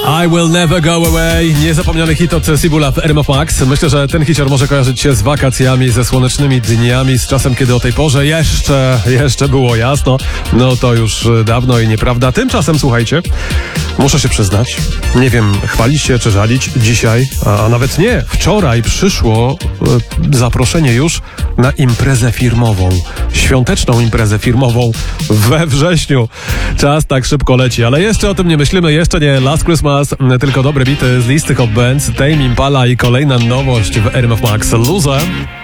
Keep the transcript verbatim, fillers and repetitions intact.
I Will Never Go Away. Niezapomniany hit od Sibula w R M F Max. Myślę, że ten hicior może kojarzyć się z wakacjami, ze słonecznymi dniami, z czasem, kiedy o tej porze jeszcze, jeszcze było jasno. No to już dawno i nieprawda. Tymczasem, słuchajcie, muszę się przyznać, nie wiem, chwalić się czy żalić, dzisiaj, a, a nawet nie, wczoraj przyszło e, zaproszenie już na imprezę firmową. Świąteczną imprezę firmową we wrześniu. Czas tak szybko leci, ale jeszcze o tym nie myślimy, jeszcze nie Last Christmas, tylko dobre bity z listy Hot Bands, Tame Impala i kolejna nowość w R M F Max, Loser.